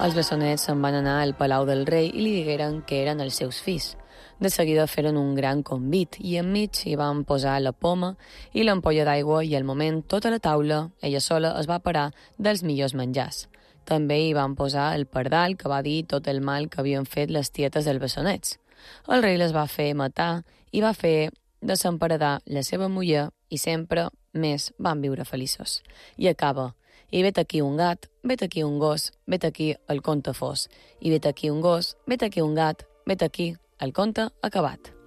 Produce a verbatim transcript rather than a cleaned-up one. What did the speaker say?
Els bessonets se'n van anar al palau del rei i li digueren que eren els seus fills. De seguida feren un gran convit i enmig hi van posar la poma i l'ampolla d'aigua i al moment tota la taula, ella sola, es va parar dels millors menjars. També hi van posar el pardal que va dir tot el mal que havien fet les tietes dels bessonets. El rei les va fer matar i va fer desemparedar la seva muller i sempre més van viure feliços. I acaba: i vet aquí un gat, vet aquí un gos, vet aquí el conte fos. I vet aquí un gos, vet aquí un gat, vet aquí el conte acabat.